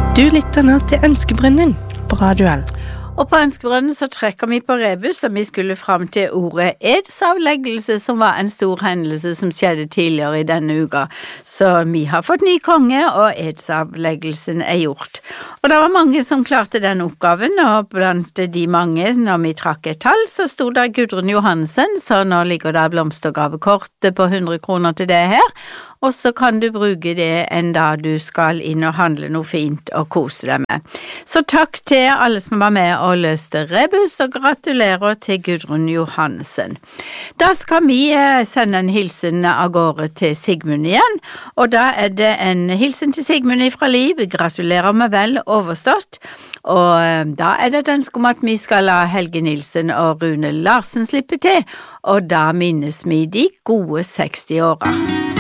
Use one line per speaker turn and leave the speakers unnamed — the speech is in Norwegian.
Du lytter nå til Ønskebrønnen på Radio L.
Og på Ønskebrønnen så trekker vi på rebus da vi skulle frem til ordet edsavleggelse, som var en stor hendelse som skjedde tidligere i denne uka. Så vi har fått ny konge, og edsavleggelsen gjort. Og det var mange som klarte den oppgaven, og blant de mange, når vi trakk et tall, så stod det Gudrun Johansen, så nå ligger det blomstergavekortet på 100 kroner til det her. Og så kan du bruke det en dag du skal inn og handle noe fint og kose deg med. Så takk til alle som var med og løste rebus, og gratulerer til Gudrun Johansen. Da skal vi sende en hilsen av gårde til Sigmund igjen, og da det en hilsen til Sigmund fra Liv. Gratulerer med vel overstått. Og da det et ønske om at vi skal la Helge Nilsen og Rune Larsen slippe til, og da minnes vi de gode 60 årene.